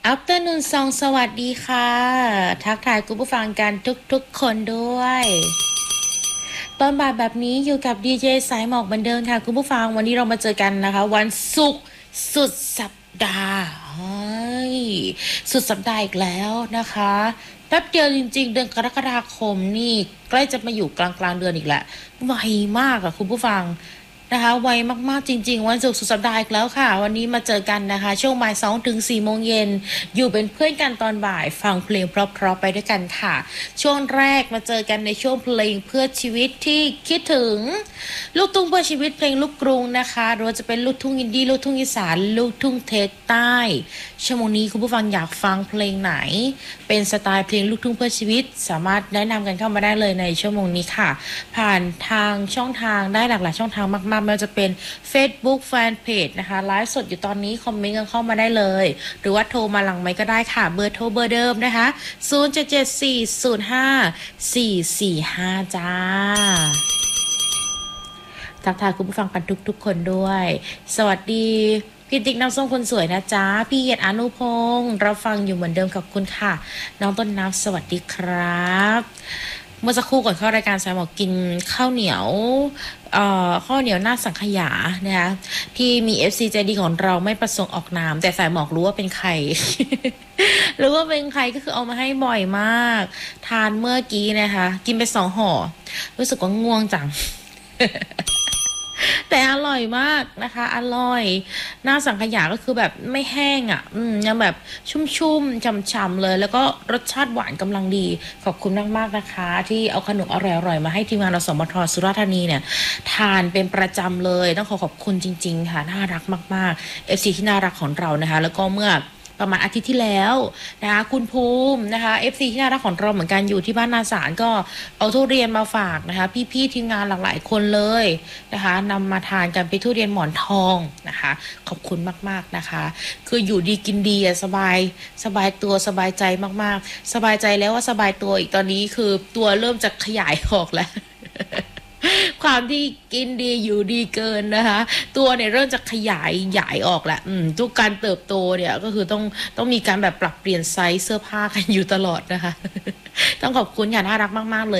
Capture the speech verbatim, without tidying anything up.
อัปเตอร์นูนซองสวัสดีค่ะทักทายคุณผู้ฟังกันทุกๆคนด้วยตอนบ่ายแบบนี้อยู่กับดีเจสายหมอกเหมือนเดิมค่ะคุณผู้ฟังวันนี้เรามาเจอกันนะคะวันศุกร์สุดสัปดาห์เฮ้ยสุดสัปดาห์อีกแล้วนะคะแป๊บเดียวจริงๆเดือนกรกฎาคมนี่ใกล้จะมาอยู่กลางกลางเดือนอีกแหละไวมากอะคุณผู้ฟังนะคะไวมากๆจริงๆวันศุกร์สุดสัปดาห์อีกแล้วค่ะวันนี้มาเจอกันนะคะช่วงบ่ายสองถึงสี่โมงเย็นอยู่เป็นเพื่อนกันตอนบ่ายฟังเพลงเพราะๆไปด้วยกันค่ะช่วงแรกมาเจอกันในช่วงเพลงเพื่อชีวิตที่คิดถึงลูกทุ่งเพื่อชีวิตเพลงลูกกรุงนะคะหรือว่าจะเป็นลูกทุ่งอินดี้ลูกทุ่งอีสานลูกทุ่งเทศใต้ชั่วโมงนี้คุณผู้ฟังอยากฟังเพลงไหนเป็นสไตล์เพลงลูกทุ่งเพื่อชีวิตสามารถแนะนำกันเข้ามาได้เลยในชั่วโมงนี้ค่ะผ่านทางช่องทางได้หลากหลายช่องทางมากๆไม่ว่าจะเป็น Facebook Fanpage นะคะไลฟ์สดอยู่ตอนนี้คอมเมนต์กันเข้ามาได้เลยหรือว่าโทรมาหลังไมค์ก็ได้ค่ะเบอร์โทรเบอร์เดิมนะคะศูนย์ เจ็ด เจ็ด สี่ ศูนย์ ห้า สี่ สี่ ห้าจ้าทักทายคุณผู้ฟังกันทุกๆคนด้วยสวัสดีพี่ติ๊กน้ำส้มคนสวยนะจ๊ะพี่เอียดอนุพงศ์เราฟังอยู่เหมือนเดิมขอบคุณค่ะน้องต้นน้ำสวัสดีครับเมื่อสักครู่ก่อนเข้ารายการสายหมอกกินข้าวเหนียวเอ่อข้าวเหนียวหน้าสังขยานะคะที่มี เอฟ ซี ใจดีของเราไม่ประสงค์ออกนามแต่สายหมอกรู้ว่าเป็นใคร รู้ว่าเป็นใครก็คือเอามาให้บ่อยมากทานเมื่อกี้นะคะกินไปสองห่อรู้สึกว่าง่วงจัง แต่อร่อยมากนะคะอร่อยหน้าสังขยาก็คือแบบไม่แห้งอ่ะอืมยังแบบชุ่มๆฉ่ำๆเลยแล้วก็รสชาติหวานกำลังดีขอบคุณมากๆนะคะที่เอาขนมอร่อยๆมาให้ทีมงานอสมทสุราษฎร์ธานีเนี่ยทานเป็นประจำเลยต้องขอขอบคุณจริงๆค่ะน่ารักมากๆ เอฟ ซี ที่น่ารักของเรานะคะแล้วก็เมื่อประมาณอาทิตย์ที่แล้วนะคะคุณภูมินะคะ เอฟ ซี ที่น่ารักของเราเหมือนกันอยู่ที่บ้านนาสารก็เอาทุเรียนมาฝากนะคะพี่ๆทีมงานหลากหลายคนเลยนะคะนำมาทานกันเป็นทุเรียนหมอนทองนะคะขอบคุณมากๆนะคะคืออยู่ดีกินดีอะสบายสบายตัวสบายใจมากๆสบายใจแล้วว่าสบายตัวอีกตอนนี้คือตัวเริ่มจะขยายออกแล้ว ความที่กินดีอยู่ดีเกินนะคะตัวเนี่ยเริ่มจะขยายใหญ่ออกแหละอืมทุกการเติบโตเนี่ยก็คือต้องต้องมีการแบบปรับเปลี่ยนไซส์เสื้อผ้ากันอยู่ตลอดนะคะต้องขอบคุณอย่างน่ารักมากๆเลย